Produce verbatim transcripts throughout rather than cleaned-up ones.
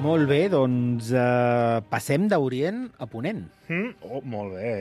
Molt bé, doncs uh, passem d'Orient a Ponent. Mm? Oh, molt bé.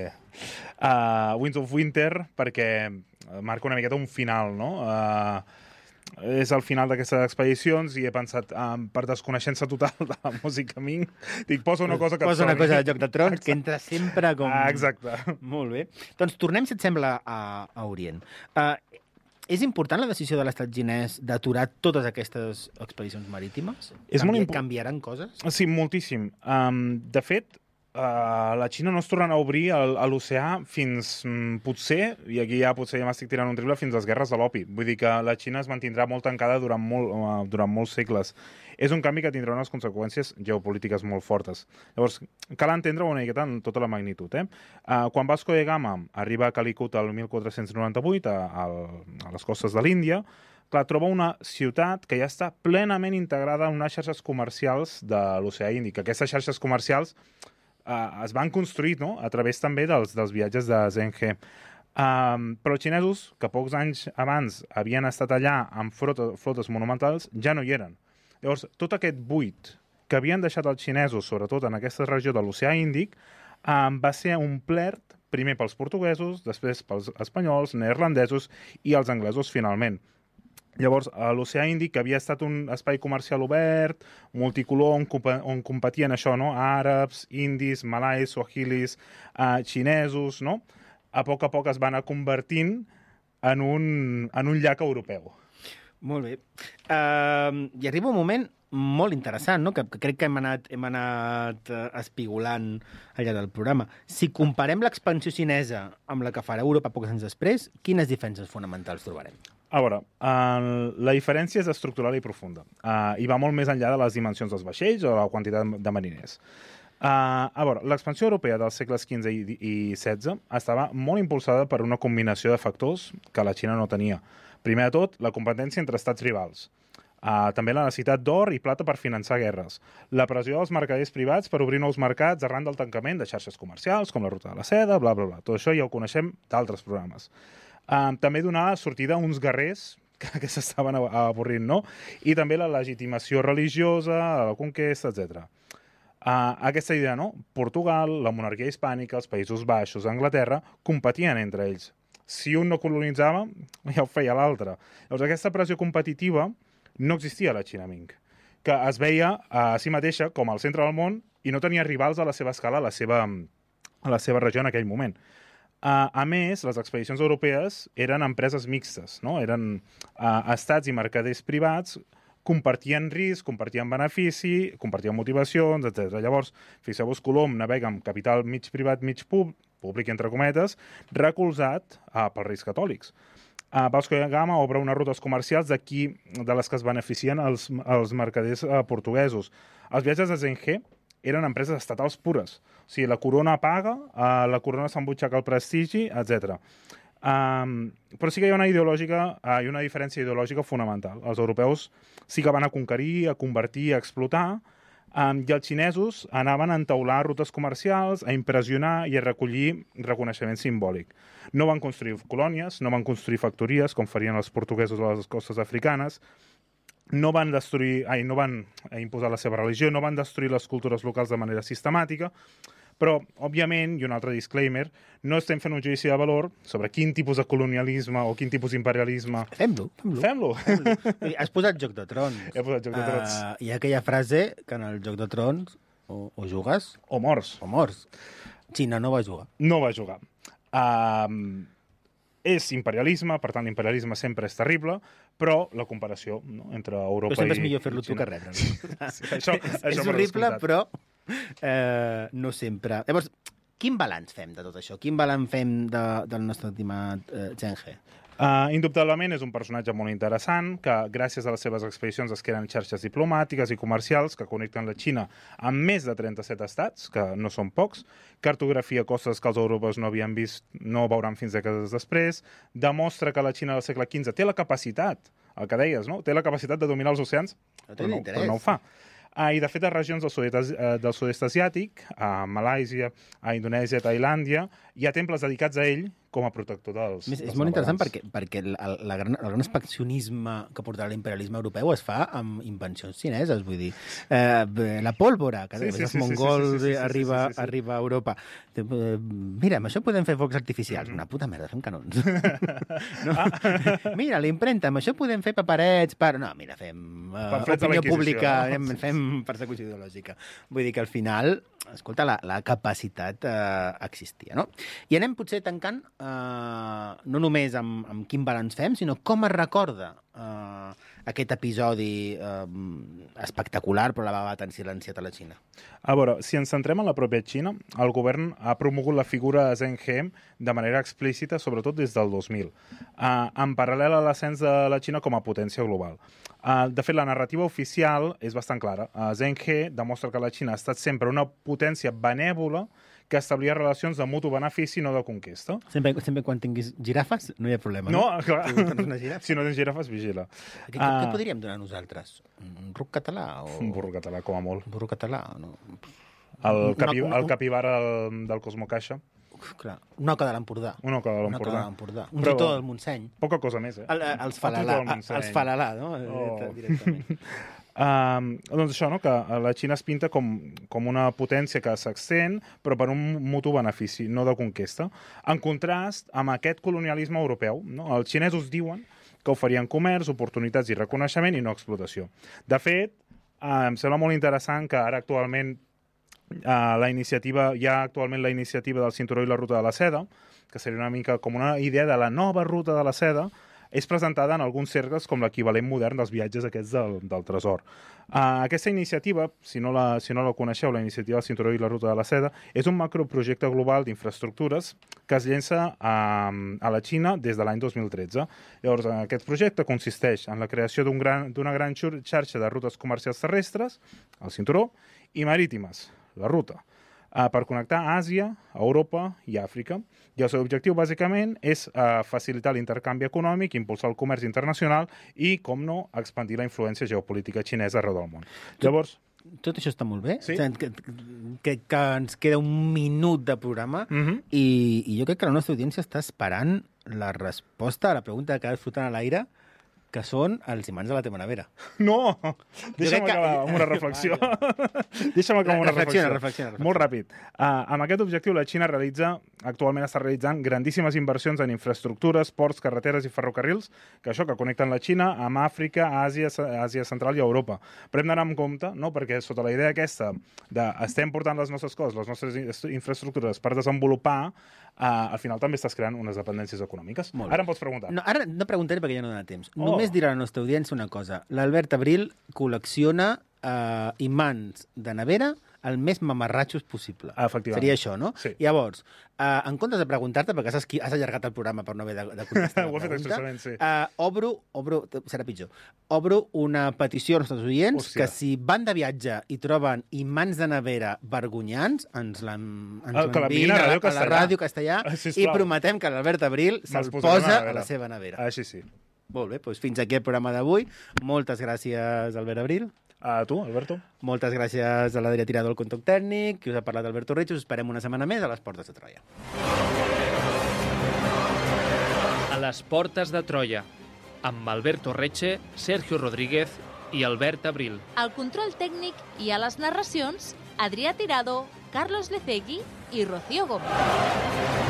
Uh, Winds of Winter, perquè marca una miqueta un final, no? Uh, és el final d'aquestes expedicions i he pensat, um, per desconeixença total de la música Ming, dic, posa una cosa que posa una cosa de Joc de Trons, exacte, que entra sempre com... Ah, exacte. Molt bé. Doncs tornem, si et sembla, a, a Orient. Uh, és important la decisió de l'estat xinès d'aturar totes aquestes expedicions marítimes? És Canvi, molt impo... Canviaran coses? Sí, moltíssim. Um, de fet, Uh, la Xina no es torna a obrir a l'oceà fins, mm, potser, i aquí ja potser ja m'estic tirant un triple, fins les guerres de l'opi. Vull dir que la Xina es mantindrà molt tancada durant, molt, uh, durant molts segles. És un canvi que tindrà unes conseqüències geopolítiques molt fortes. Llavors, cal entendre una miqueta en tota la magnitud. Eh? Uh, quan Vasco da Gama arriba a Calicut el mil quatre-cents noranta-vuit a, a, a les costes de l'Índia, clar, troba una ciutat que ja està plenament integrada en unes xarxes comercials de l'oceà Índic. Aquestes xarxes comercials Uh, es van construir, no?, a través també dels, dels viatges de Zheng. Um, però els xinesos, que pocs anys abans havien estat allà amb flota, flotes monumentals, ja no hi eren. Llavors, tot aquest buit que havien deixat els xinesos, sobretot en aquesta regió de l'oceà Índic, um, va ser omplert primer pels portuguesos, després pels espanyols, neerlandesos i els anglesos, finalment. Llavors, l'oceà Índic, que havia estat un espai comercial obert, multicolor, on, on competien això, no?, àrabs, indis, malais, suahilis, uh, xinesos, no?, a poc a poc es van anar convertint en un, en un llac europeu. Molt bé. Uh, I arriba un moment molt interessant, no?, que, que crec que hem anat, hem anat uh, espigolant allà del programa. Si comparem l'expansió xinesa amb la que farà Europa pocs anys després, quines diferències fonamentals trobarem? A veure, uh, la diferència és estructural i profunda. Uh, I va molt més enllà de les dimensions dels vaixells o la quantitat de mariners. Uh, a veure, l'expansió europea dels segles quinze i, i setze estava molt impulsada per una combinació de factors que la Xina no tenia. Primer de tot, la competència entre estats rivals. Uh, també la necessitat d'or i plata per finançar guerres. La pressió dels mercaders privats per obrir nous mercats arran del tancament de xarxes comercials, com la ruta de la seda, bla, bla, bla. Tot això ja ho coneixem d'altres programes. Uh, també donar sortida a uns guerrers que, que s'estaven avorrint, no? I també la legitimació religiosa, la conquesta, etcètera. Uh, aquesta idea, no? Portugal, la monarquia hispànica, els Països Baixos, Anglaterra, competien entre ells. Si un no colonitzava, ja ho feia l'altre. Llavors, aquesta pressió competitiva no existia a la Xina Ming, que es veia a si mateixa com al centre del món i no tenia rivals a la seva escala, a la seva, a la seva regió en aquell moment. Uh, a més, les expedicions europees eren empreses mixtes, no? Eren uh, estats i mercaders privats, compartien risc, compartien benefici, compartien motivacions, etcètera. Llavors, fixeu-vos, Colom navega amb capital mig privat, mig pub, públic, entre cometes, recolzat uh, pels reis catòlics. Uh, Vasco da Gama obre unes rutes comercials d'aquí, de les que es beneficien els, els mercaders uh, portuguesos. Els viatges de Zheng eren empreses estatals pures. O sigui, la corona paga, uh, la corona s'embutxaca el prestigi, etcètera. Um, però sí que hi ha una ideològica, uh, hi ha una diferència ideològica fonamental. Els europeus sí que van a conquerir, a convertir, a explotar, um, i els xinesos anaven a entaular rutes comercials, a impressionar i a recollir reconeixement simbòlic. No van construir colònies, no van construir factories, com farien els portuguesos a les costes africanes, no van destruir, ai, no van imposar la seva religió, no van destruir les cultures locals de manera sistemàtica, però, òbviament, i un altre disclaimer, no estem fent un judici de valor sobre quin tipus de colonialisme o quin tipus d'imperialisme... Fem-lo, fem-lo. Fem-lo. Fem Has posat Joc de Trons. He posat Joc de Trons. Uh, hi ha aquella frase que en el Joc de Trons o, o jugues... O mors. O mors. Xina no va jugar. No va jugar. Uh, és imperialisme, per tant, l'imperialisme sempre és terrible, però la comparació, no?, entre Europa i... Però sempre és millor fer-lo tu que rebre. Sí, això, és això és horrible, però eh, no sempre. Llavors, quin balanç fem de tot això? Quin balanç fem de, del nostre estimat eh, Zheng? Uh, indubtablement és un personatge molt interessant que gràcies a les seves expedicions es creen xarxes diplomàtiques i comercials que connecten la Xina amb més de trenta-set estats, que no són pocs, cartografia costes que els europeus no havien vist, no veuran fins dècades després, demostra que la Xina del segle quinze té la capacitat, el que deies, no?, té la capacitat de dominar els oceans, no però, no, però no ho fa. Uh, I, de fet, a regions del sud-est uh, del sud-est asiàtic, a Malàisia, a Indonèsia, a Tailàndia, hi ha temples dedicats a ell com a protector dels, És, dels és molt interessant navegants. perquè, perquè el, el, la gran, el gran expansionisme que portarà l'imperialisme europeu es fa amb invencions xineses, vull dir, eh, la pólvora, que Sí, sí, sí, els sí, sí, mongols sí, sí, sí, sí, arriba, sí, sí, sí. arriba a Europa. Eh, Mira, amb això podem fer focs artificials. Mhm. Una puta merda, fem canons. No? Mira, l'impremta, amb això podem fer paperets per... No, mira, fem uh, Pamflets de la opinió pública, Inquisició, no? fem, fem persecució ideològica. Vull dir que al final, escolta, la, la capacitat eh, existia, no? I anem potser tancant eh, no només amb, amb quin balanç fem, sinó com es recorda eh, aquest episodi eh, espectacular, però a la vegada tan silenciat a la Xina. A veure, si ens centrem en la pròpia Xina, el govern ha promogut la figura de Zheng He de manera explícita, sobretot des del dos mil, uh, en paral·lel a l'ascens de la Xina com a potència global. Uh, de fet, la narrativa oficial és bastant clara. Uh, Zheng He demostra que la Xina ha estat sempre una potència benèvola que establia relacions de mutu benefici, no de conquesta. Sempre, sempre quan tinguis girafes, no hi ha problema. No, No, clar. Tu tens una girafa. Si no tens girafes, vigila. Què, Ah. què podríem donar nosaltres? Un ruc català? O... Un burro català, com a molt. Un burro català? No? El, Una- capi, una- el capibara del, del Cosmocaixa. Uf, clar. Una oca de l'Empordà. Una oca de Una oca de l'Empordà. l'Empordà. Un Però- tritó del Montseny. Poca cosa més, eh? El, els Un falalà, tritó del Montseny. els falalà, no? Oh. Directament. Um, doncs això, no? Que la Xina es pinta com, com una potència que s'extén, però per un mutu benefici, no de conquesta. En contrast amb aquest colonialisme europeu, no? Els xinesos diuen que oferien comerç, oportunitats i reconeixement i no explotació. De fet, uh, em sembla molt interessant que ara actualment uh, la iniciativa, hi ha actualment la iniciativa del cinturó i la ruta de la seda, que seria una mica com una idea de la nova ruta de la seda, és presentada en alguns cercles com l'equivalent modern dels viatges aquests del, del tresor. Uh, aquesta iniciativa, si no, la, si no la coneixeu, la iniciativa del cinturó i la ruta de la seda, és un macroprojecte global d'infraestructures que es llença a, a la Xina des de l'any dos mil tretze. Llavors, aquest projecte consisteix en la creació d'una gran, d'una gran xarxa de rutes comercials terrestres, el cinturó, i marítimes, la ruta, uh, per connectar Àsia, Europa i Àfrica. I el seu objectiu, bàsicament, és uh, facilitar l'intercanvi econòmic, impulsar el comerç internacional i, com no, expandir la influència geopolítica xinesa arreu del món. Llavors... Tot això està molt bé. Sí. O sigui, que, que, que ens queda un minut de programa Mm -hmm. i, i jo crec que la nostra audiència està esperant la resposta a la pregunta que ha flotant a l'aire, que són els imants de la teva nevera. No! Deixa'm crec que- acabar amb una reflexió. Deixa'm acabar amb una Reflexiona, reflexió. reflexiona, reflexiona. Molt ràpid. Uh, amb aquest objectiu, la Xina realitza, actualment està realitzant grandíssimes inversions en infraestructures, ports, carreteres i ferrocarrils, que això que connecten la Xina amb Àfrica, Àsia, Àsia Central i Europa. Però hem d'anar amb compte, no? Perquè sota la idea aquesta de estem portant les nostres coses, les nostres infraestructures per desenvolupar, uh, al final també estàs creant unes dependències econòmiques. Molt bé. Ara em pots preguntar. No, ara no preguntaré perquè ja no dona temps. Oh. Només dirà a la nostra audiència una cosa. L'Albert Abril col·lecciona eh, imants de nevera el més mamarratxos possible. Efectivament. Seria això, no? Sí. Llavors, eh, en comptes de preguntar-te, perquè has, esqui- has allargat el programa per no haver de, de contestar Ho la he fet pregunta, expressament, sí. eh, obro, obro, serà pitjor, obro una petició als nostres oients Hòstia. que si van de viatge i troben imants de nevera vergonyants, ens l'en- ens Ah, que l'enviïn l'enviïn a a, Ràdio la- a la Castellà. ràdio castellà Ah, i sisplau. prometem que l'Albert Abril Me'ls se'l posarem a la posa a nevera. la seva nevera. Així sí. Molt bé, doncs fins aquí el programa d'avui. Moltes gràcies, Albert Abril. A tu, Alberto? Moltes gràcies a l'Adrià Tirado, el contact tècnic, que us ha parlat Alberto Reig. Us esperem una setmana més a les Portes de Troia. A les Portes de Troia, amb Alberto Reche, Sergio Rodríguez i Albert Abril. Al control tècnic i a les narracions, Adrià Tirado, Carlos Lecegui i Rocío Gómez.